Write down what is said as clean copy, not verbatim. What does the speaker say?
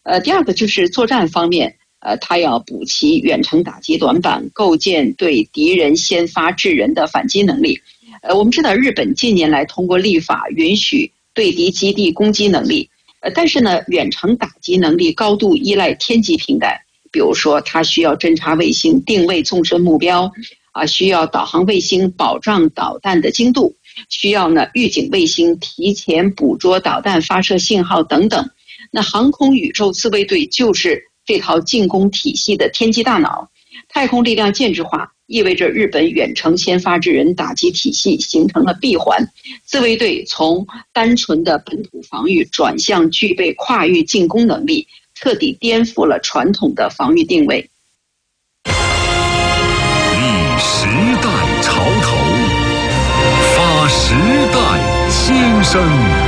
第二个就是作战方面，它要补齐远程打击短板，构建对敌人先发制人的反击能力。我们知道日本近年来通过立法允许对敌基地攻击能力，但是呢，远程打击能力高度依赖天基平台，比如说它需要侦察卫星定位纵深目标，需要导航卫星保障导弹的精度，需要呢预警卫星提前捕捉导弹发射信号等等。那航空宇宙自卫队就是这套进攻体系的天基大脑。太空力量建制化意味着日本远程先发制人打击体系形成了闭环，自卫队从单纯的本土防御转向具备跨域进攻能力，彻底颠覆了传统的防御定位。 立时代潮头，发时代新生。